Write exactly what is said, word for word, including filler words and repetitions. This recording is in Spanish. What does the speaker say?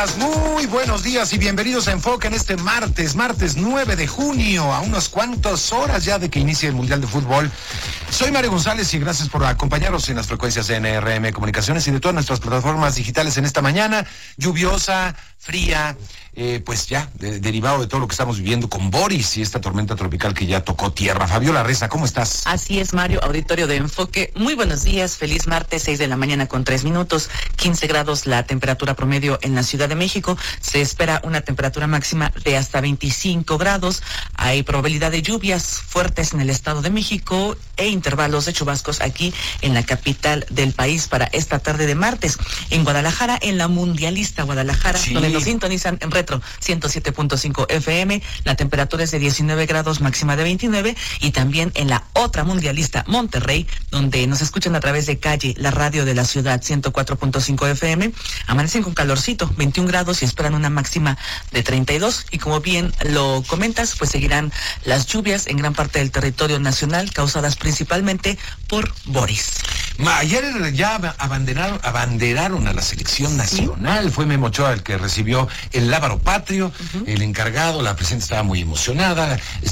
días, muy buenos días y bienvenidos a Enfoque en este martes, martes nueve de junio, a unas cuantas horas ya de que inicie el Mundial de Fútbol. Soy Mario González y gracias por acompañarnos en las frecuencias de N R M Comunicaciones y de todas nuestras plataformas digitales en esta mañana lluviosa, fría, eh, pues ya de, derivado de todo lo que estamos viviendo con Boris y esta tormenta tropical que ya tocó tierra. Fabiola Reza, ¿cómo estás? Así es, Mario, auditorio de Enfoque. Muy buenos días, feliz martes, seis de la mañana con tres minutos, quince grados la temperatura promedio en la Ciudad de México. Se espera una temperatura máxima de hasta veinticinco grados. Hay probabilidad de lluvias fuertes en el Estado de México e intervalos de chubascos aquí en la capital del país para esta tarde de martes. En Guadalajara, en la Mundialista Guadalajara, sí, donde nos sintonizan en Retro ciento siete punto cinco F M, la temperatura es de diecinueve grados, máxima de veintinueve, y también en la otra Mundialista Monterrey, donde nos escuchan a través de Calle, la radio de la ciudad, ciento cuatro punto cinco F M, amanecen con calorcito, veintiún grados y esperan una máxima de treinta y dos, y como bien lo comentas, pues seguirán las lluvias en gran parte del territorio nacional, causadas principalmente por Boris. Ayer ya abanderaron, abanderaron a la selección nacional, ¿sí? Fue Memo Ochoa el que recibió el lábaro patrio, uh-huh. El encargado, la presidenta estaba muy emocionada.